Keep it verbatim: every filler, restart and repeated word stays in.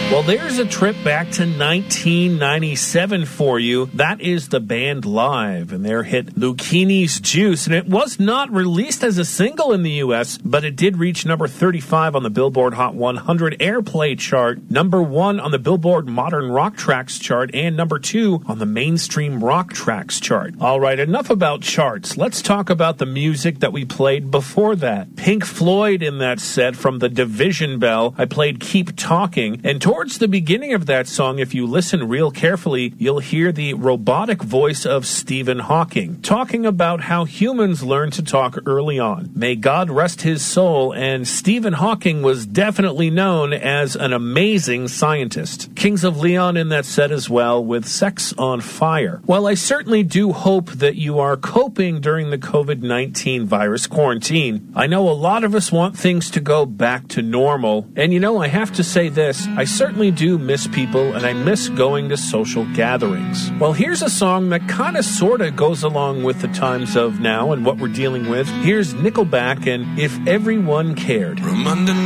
Well, there's a trip back to nineteen ninety-seven for you. That is the band Live and their hit Lucchini's Juice. And it was not released as a single in the U S, but it did reach number thirty-five on the Billboard Hot one hundred Airplay chart, number one on the Billboard Modern Rock Tracks chart, and number two on the Mainstream Rock Tracks chart. All right, enough about charts. Let's talk about the music that we played before that. Pink Floyd in that set from the Division Bell. I played Keep Talking, and towards the beginning of that song, if you listen real carefully, you'll hear the robotic voice of Stephen Hawking, talking about how humans learn to talk early on. May God rest his soul, and Stephen Hawking was definitely known as an amazing scientist. Kings of Leon in that set as well, with Sex on Fire. Well, I certainly do hope that you are coping during the covid nineteen virus quarantine. I know a lot of us want things to go back to normal, and you know, I have to say this, I certainly do miss people, and I miss going to social gatherings. Well, here's a song that kind of sort of goes along with the times of now and what we're dealing with. Here's Nickelback and If Everyone Cared. From underneath